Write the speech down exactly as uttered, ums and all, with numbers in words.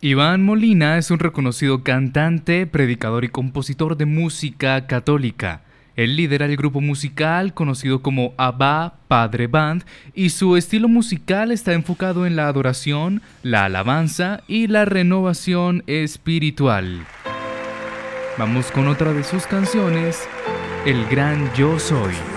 Iván Molina es un reconocido cantante, predicador y compositor de música católica. Él lidera el grupo musical conocido como Abba Padre Band y su estilo musical está enfocado en la adoración, la alabanza y la renovación espiritual. Vamos con otra de sus canciones, El Gran Yo Soy.